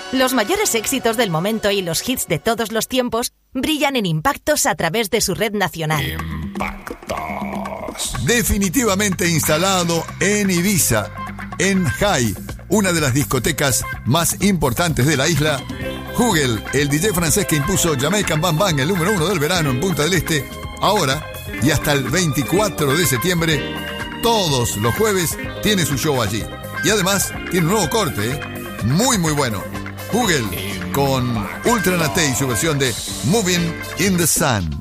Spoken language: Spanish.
Los mayores éxitos del momento y los hits de todos los tiempos brillan en Impactos a través de su red nacional. Impactos. Definitivamente instalado en Ibiza, en High, una de las discotecas más importantes de la isla. Hugel, el DJ francés que impuso Jamaican Bam Bam, el número 1 del verano en Punta del Este, ahora y hasta el 24 de septiembre, todos los jueves tiene su show allí. Y además tiene un nuevo corte, muy muy bueno. Hugel con Ultra Nate y su versión de Moving in the Sun.